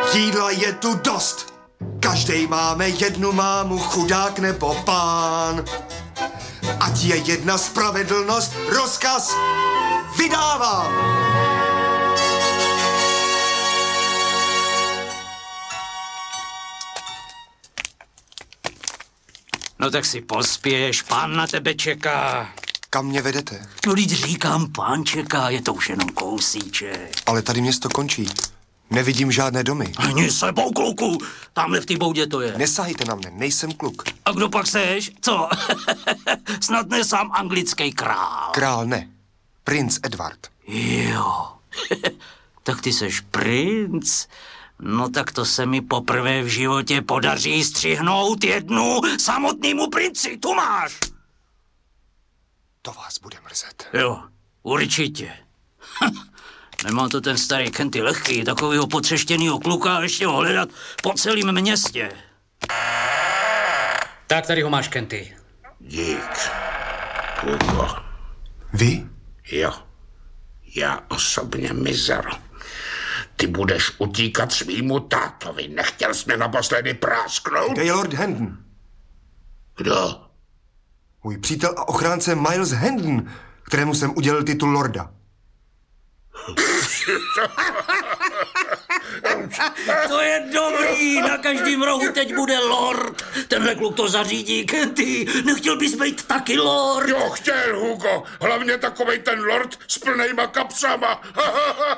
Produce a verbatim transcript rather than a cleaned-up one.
Jídla je tu dost. Každej máme jednu mámu, chudák nebo pán. Ať je jedna spravedlnost, rozkaz vydávám. No tak si pospěš, pán na tebe čeká. Kam mě vedete? No vždyť říkám, pán čeká, je to už jenom kousíček. Ale tady město končí. Nevidím žádné domy. Ani sebou, kluku, tamhle v té boudě to je. Nesahejte na mne, nejsem kluk. A kdo pak seš? Co? Snad ne sám anglický král. Král ne, princ Edward. Jo, tak ty seš princ. No tak to se mi poprvé v životě podaří střihnout jednu samotnému princi. Tu máš. To vás bude mrzet. Jo, určitě. Nemá to ten starý Kenty lehký, takovýho potřeštěnýho kluka a ještě ho hledat po celém městě. Tak tady ho máš, Kenty. Dík, Hugo. Vy? Jo, já osobně Mizero. Ty budeš utíkat svýmu tátovi. Nechtěl jsi mě naposledy prásknout? Gaylord Hendon. Kdo? Můj přítel a ochránce Miles Hendon, kterému jsem udělil titul lorda. To je dobrý, na každém rohu teď bude lord. Tenhle kluk to zařídí, Kenty. Nechtěl bys být taky lord? Jo, chtěl, Hugo. Hlavně takovej ten lord s plnejma kapsama.